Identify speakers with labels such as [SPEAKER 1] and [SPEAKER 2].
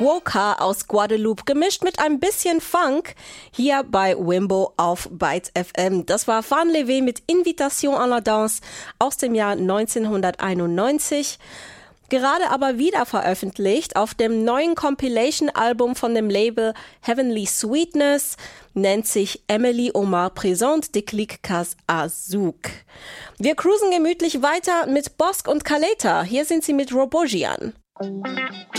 [SPEAKER 1] Fukuoka aus Guadeloupe, gemischt mit ein bisschen Funk, hier bei Wimbo auf Bytes FM. Das war Fan Levé mit Invitation à la Danse aus dem Jahr 1991. Gerade aber wieder veröffentlicht auf dem neuen Compilation-Album von dem Label Heavenly Sweetness, nennt sich Emily Omar Présente de Clique Cas Azouk. Wir cruisen gemütlich weiter mit Bosk und Kaleta. Hier sind sie mit Robogian.